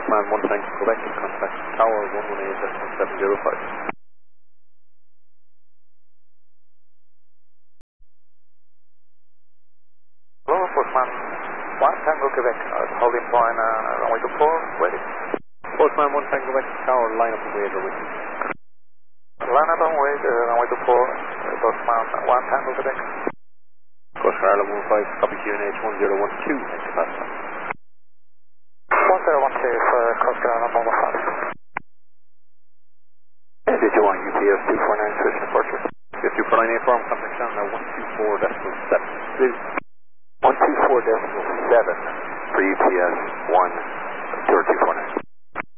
Postman 1 Tank, Quebec, contact Tower 118.705. Hello, Postman 1 Tango, Quebec, holding point runway 24, ready. Postman 1 Tango, Quebec, Tower, line up and wait, ready. Line up and wait, runway 24, Postman 1 Tango, Quebec. Coast Guard 15, copy QNH 1012, next capacity. 1012 for Coast Guard number 15. And did you want UPS 249 switch departure? UPS 249 inform, contact down now 124.7. Please. 124.7 for UPS 1, or 249.